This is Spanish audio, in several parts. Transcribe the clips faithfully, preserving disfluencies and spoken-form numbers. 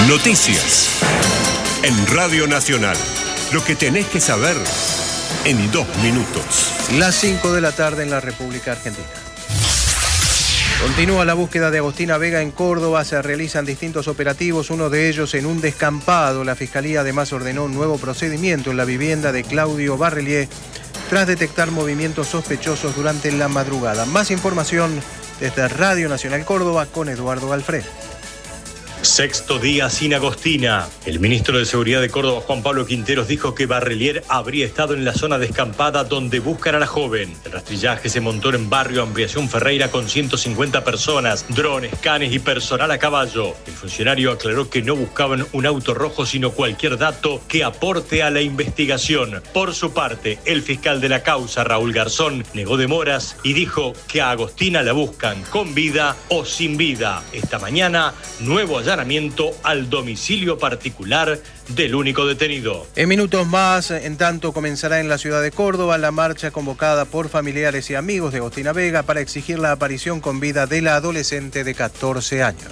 Noticias en Radio Nacional. Lo que tenés que saber en dos minutos. Las cinco de la tarde en la República Argentina. Continúa la búsqueda de Agostina Vega en Córdoba. Se realizan distintos operativos, uno de ellos en un descampado. La Fiscalía además ordenó un nuevo procedimiento en la vivienda de Claudio Barrelier tras detectar movimientos sospechosos durante la madrugada. Más información desde Radio Nacional Córdoba con Eduardo Galfred. Sexto día sin Agostina. El ministro de Seguridad de Córdoba, Juan Pablo Quinteros, dijo que Barrelier habría estado en la zona descampada donde buscan a la joven. El rastrillaje se montó en barrio Ampliación Ferreira con ciento cincuenta personas, drones, canes y personal a caballo. El funcionario aclaró que no buscaban un auto rojo, sino cualquier dato que aporte a la investigación. Por su parte, el fiscal de la causa, Raúl Garzón, negó demoras y dijo que a Agostina la buscan con vida o sin vida. Esta mañana, nuevo allanamiento al domicilio particular del único detenido. En minutos más, en tanto, comenzará en la ciudad de Córdoba la marcha convocada por familiares y amigos de Agostina Vega para exigir la aparición con vida de la adolescente de catorce años.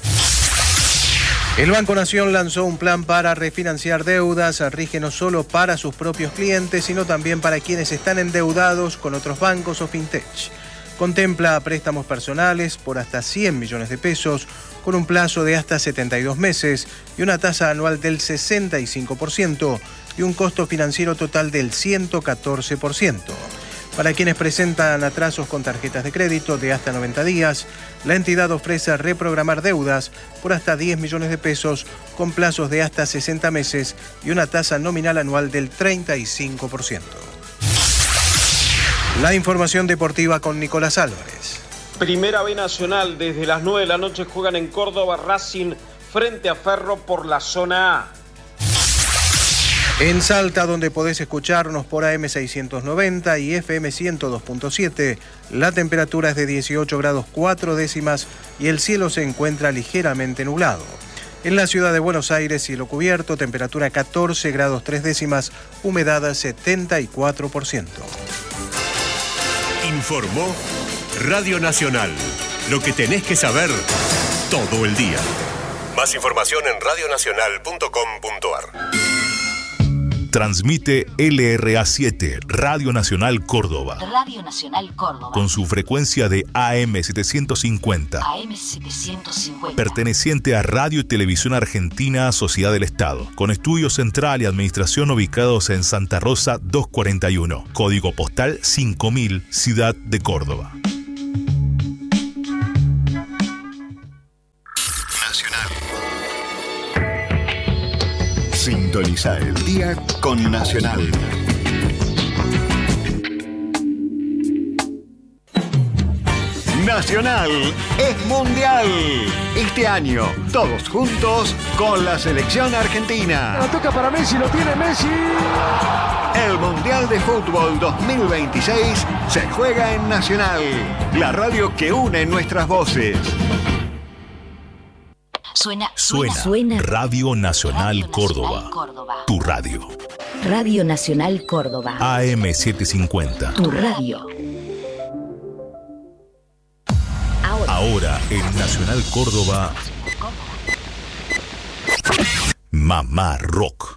El Banco Nación lanzó un plan para refinanciar deudas. Rige no solo para sus propios clientes, sino también para quienes están endeudados con otros bancos o fintech. Contempla préstamos personales por hasta cien millones de pesos, con un plazo de hasta setenta y dos meses y una tasa anual del sesenta y cinco por ciento y un costo financiero total del ciento catorce por ciento. Para quienes presentan atrasos con tarjetas de crédito de hasta noventa días, la entidad ofrece reprogramar deudas por hasta diez millones de pesos con plazos de hasta sesenta meses y una tasa nominal anual del treinta y cinco por ciento. La información deportiva con Nicolás Álvarez. Primera B Nacional, desde las nueve de la noche juegan en Córdoba Racing frente a Ferro por la zona A. En Salta, donde podés escucharnos por A M seiscientos noventa y F M ciento dos punto siete, la temperatura es de dieciocho grados cuatro décimas y el cielo se encuentra ligeramente nublado. En la ciudad de Buenos Aires, cielo cubierto, temperatura catorce grados tres décimas, humedad setenta y cuatro por ciento. Informó Radio Nacional. Lo que tenés que saber todo el día. Más información en radio nacional punto com punto a r. Transmite L R A siete, Radio Nacional Córdoba. Radio Nacional Córdoba. Con su frecuencia de A M setecientos cincuenta. A M setecientos cincuenta. Perteneciente a Radio y Televisión Argentina, Sociedad del Estado. Con estudio central y administración ubicados en Santa Rosa doscientos cuarenta y uno. Código postal cinco mil, Ciudad de Córdoba. Sintoniza el día con Nacional. Nacional es mundial. Este año, todos juntos con la selección argentina. La toca para Messi, lo tiene Messi. El Mundial de Fútbol dos mil veintiséis se juega en Nacional, la radio que une nuestras voces. Suena, suena, suena. Radio Nacional, radio Córdoba. Nacional Córdoba. Tu radio. Radio Nacional Córdoba. A M setecientos cincuenta. Tu radio. Ahora, Ahora en Nacional Córdoba. Mamá Rock.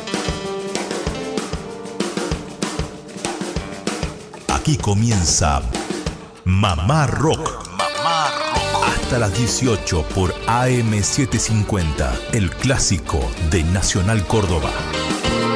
Aquí comienza Mamá Rock. Mamá Rock. Hasta las dieciocho por A M setecientos cincuenta, el clásico de Nacional Córdoba.